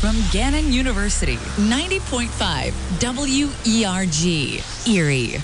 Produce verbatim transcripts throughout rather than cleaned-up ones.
from Gannon University. ninety point five W E R G, Erie.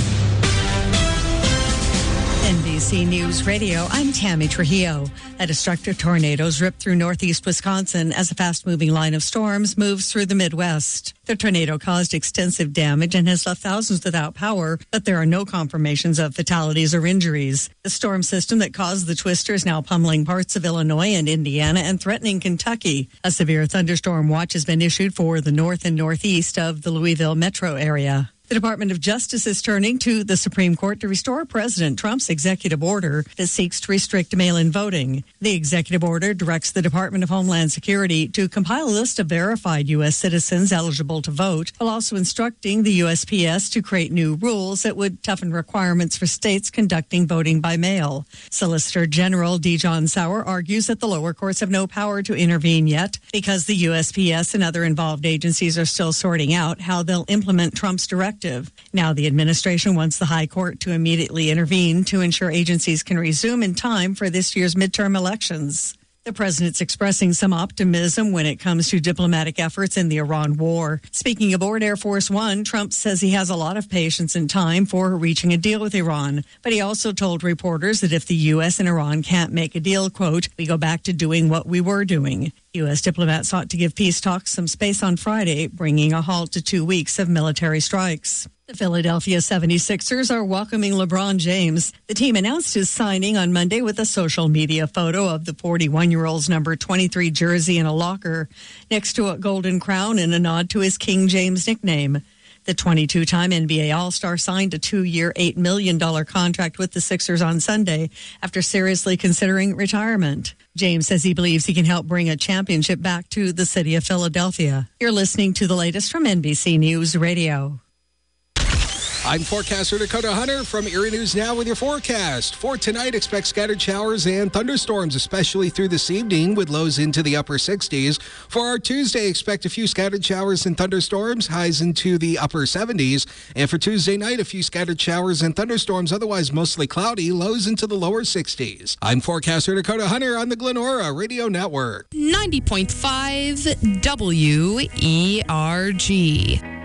N B C News Radio, I'm Tammy Trujillo. A destructive tornadoes ripped through northeast Wisconsin as a fast-moving line of storms moves through the Midwest. The tornado caused extensive damage and has left thousands without power, but there are no confirmations of fatalities or injuries. The storm system that caused the twister is now pummeling parts of Illinois and Indiana and threatening Kentucky. A severe thunderstorm watch has been issued for the north and northeast of the Louisville metro area. The Department of Justice is turning to the Supreme Court to restore President Trump's executive order that seeks to restrict mail-in voting. The executive order directs the Department of Homeland Security to compile a list of verified U S citizens eligible to vote, while also instructing the U S P S to create new rules that would toughen requirements for states conducting voting by mail. Solicitor General D. John Sauer argues that the lower courts have no power to intervene yet because the U S P S and other involved agencies are still sorting out how they'll implement Trump's directive. Now the administration wants the High Court to immediately intervene to ensure agencies can resume in time for this year's midterm elections. The president's expressing some optimism when it comes to diplomatic efforts in the Iran war. Speaking aboard Air Force One, Trump says he has a lot of patience and time for reaching a deal with Iran. But he also told reporters that if the U S and Iran can't make a deal, quote, we go back to doing what we were doing. U S diplomats sought to give peace talks some space on Friday, bringing a halt to two weeks of military strikes. The Philadelphia seventy-sixers are welcoming LeBron James. The team announced his signing on Monday with a social media photo of the forty-one-year-old's number twenty-three jersey in a locker next to a golden crown and a nod to his King James nickname. The twenty-two-time N B A All-Star signed a two-year, eight million dollars contract with the Sixers on Sunday after seriously considering retirement. James says he believes he can help bring a championship back to the city of Philadelphia. You're listening to the latest from N B C News Radio. I'm forecaster Dakota Hunter from Erie News Now with your forecast. For tonight, expect scattered showers and thunderstorms, especially through this evening, with lows into the upper sixties. For our Tuesday, expect a few scattered showers and thunderstorms, highs into the upper seventies. And for Tuesday night, a few scattered showers and thunderstorms, otherwise mostly cloudy, lows into the lower sixties. I'm forecaster Dakota Hunter on the Glenora Radio Network. ninety point five W E R G.